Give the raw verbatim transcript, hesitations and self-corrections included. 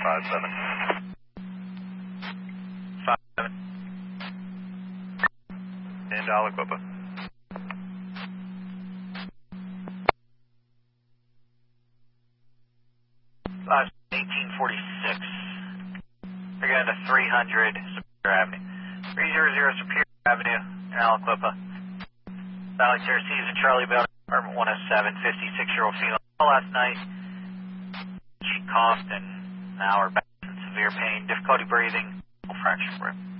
five seven. five seven. And Aliquippa. Uh, eighteen forty-six. We're going to three hundred Superior Avenue. three hundred Superior Avenue in Aliquippa. Valley Terrace and Charlie Bell, apartment one oh seven, fifty-six-year-old female. Last night, she coughed and now her back in severe pain, difficulty breathing, fracture rib.